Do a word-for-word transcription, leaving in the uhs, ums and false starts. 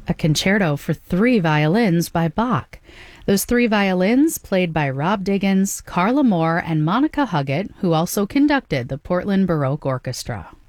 A concerto for three violins by Bach. Those three violins played by Rob Diggins, Carla Moore, and Monica Huggett, who also conducted the Portland Baroque Orchestra.